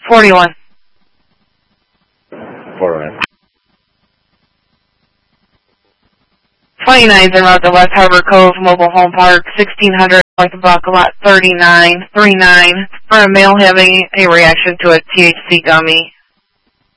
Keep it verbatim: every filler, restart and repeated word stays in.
forty-one. forty-one. twenty-nine zero to West Harbor Cove Mobile Home Park, sixteen hundred North Buck Lot thirty-nine thirty-nine, for a male having a reaction to a T H C gummy.